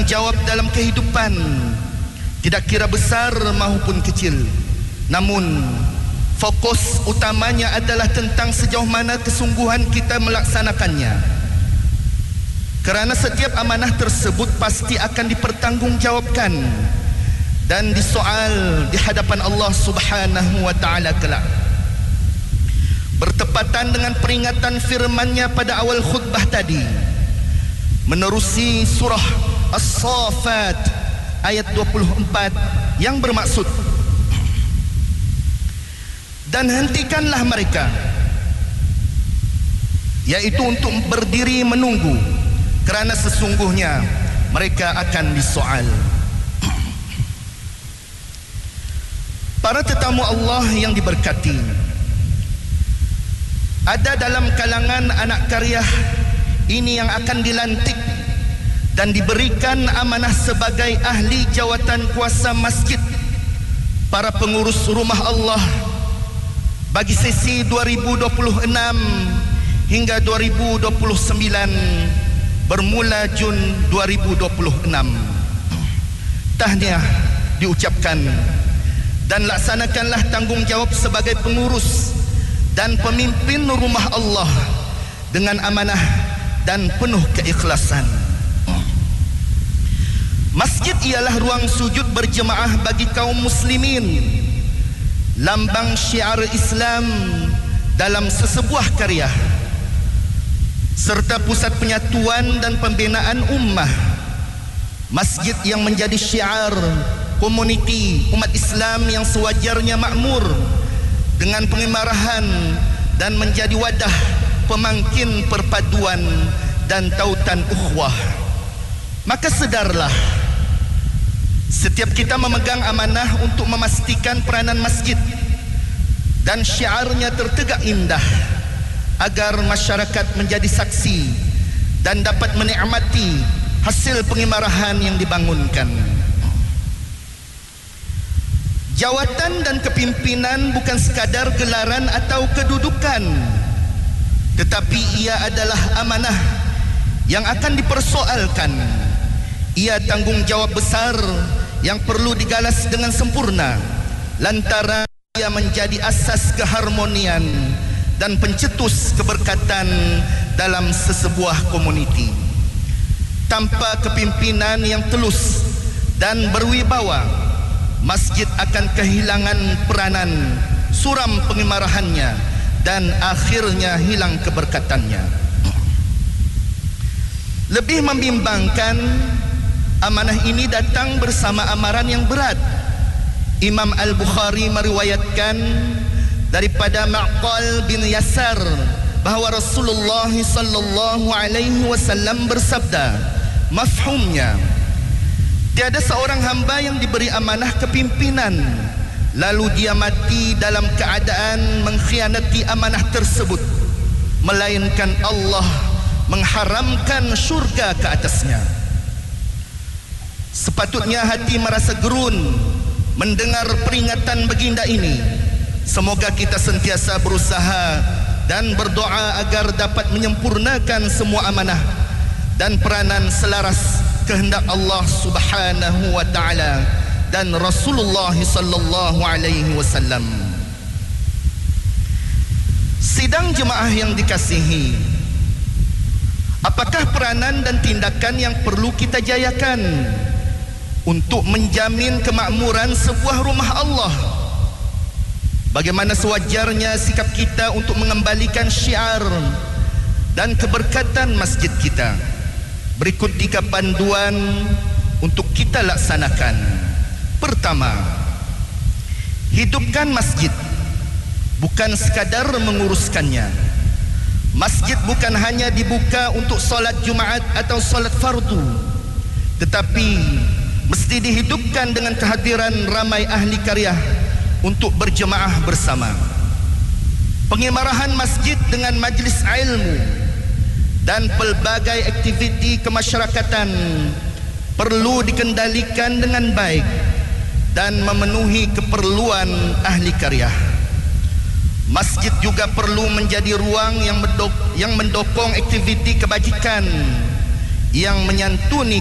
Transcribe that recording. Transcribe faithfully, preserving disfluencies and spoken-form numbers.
jawab dalam kehidupan, tidak kira besar maupun kecil. Namun fokus utamanya adalah tentang sejauh mana kesungguhan kita melaksanakannya. Kerana setiap amanah tersebut pasti akan dipertanggungjawabkan dan disoal di hadapan Allah Subhanahu wa taala kelak. Bertepatan dengan peringatan firman-Nya pada awal khutbah tadi, menerusi surah As-Saffat ayat dua puluh empat yang bermaksud, dan hentikanlah mereka, yaitu untuk berdiri menunggu, kerana sesungguhnya mereka akan disoal. Para tetamu Allah yang diberkati, ada dalam kalangan anak karya ini yang akan dilantik dan diberikan amanah sebagai ahli jawatan kuasa masjid, para pengurus rumah Allah bagi sesi dua ribu dua puluh enam hingga dua ribu dua puluh sembilan bermula Jun dua ribu dua puluh enam. Tahniah diucapkan dan laksanakanlah tanggungjawab sebagai pengurus dan pemimpin rumah Allah dengan amanah dan penuh keikhlasan. Masjid ialah ruang sujud berjemaah bagi kaum muslimin, lambang syiar Islam dalam sesebuah karya, serta pusat penyatuan dan pembinaan ummah. Masjid yang menjadi syiar komuniti umat Islam yang sewajarnya makmur dengan pengimarahan dan menjadi wadah pemangkin perpaduan dan tautan ukhuwah. Maka sedarlah, setiap kita memegang amanah untuk memastikan peranan masjid dan syiarnya tertegak indah, agar masyarakat menjadi saksi dan dapat menikmati hasil pengimarahan yang dibangunkan. Jawatan dan kepimpinan bukan sekadar gelaran atau kedudukan, tetapi ia adalah amanah yang akan dipersoalkan. Ia tanggungjawab besar yang perlu digalas dengan sempurna, lantaran ia menjadi asas keharmonian dan pencetus keberkatan dalam sesebuah komuniti. Tanpa kepimpinan yang telus dan berwibawa, masjid akan kehilangan peranan, suram pengimarahannya, dan akhirnya hilang keberkatannya. Lebih membimbangkan, amanah ini datang bersama amaran yang berat. Imam Al-Bukhari meriwayatkan daripada Ma'qal bin Yasar bahawa Rasulullah sallallahu alaihi wasallam bersabda, mafhumnya, tiada seorang hamba yang diberi amanah kepimpinan lalu dia mati dalam keadaan mengkhianati amanah tersebut, melainkan Allah mengharamkan syurga ke atasnya. Sepatutnya hati merasa gerun mendengar peringatan baginda ini. Semoga kita sentiasa berusaha dan berdoa agar dapat menyempurnakan semua amanah dan peranan selaras kehendak Allah Subhanahu wa taala dan Rasulullah sallallahu alaihi wasallam. Sidang jemaah yang dikasihi, apakah peranan dan tindakan yang perlu kita jayakan untuk menjamin kemakmuran sebuah rumah Allah? Bagaimana sewajarnya sikap kita untuk mengembalikan syiar dan keberkatan masjid kita? Berikut tiga panduan untuk kita laksanakan. Pertama, hidupkan masjid, bukan sekadar menguruskannya. Masjid bukan hanya dibuka untuk solat Jumaat atau solat fardu, tetapi mesti dihidupkan dengan kehadiran ramai ahli karya untuk berjemaah bersama. Pengimarahan masjid dengan majlis ilmu dan pelbagai aktiviti kemasyarakatan perlu dikendalikan dengan baik dan memenuhi keperluan ahli karya. Masjid juga perlu menjadi ruang yang mendok- yang mendukung aktiviti kebajikan yang menyantuni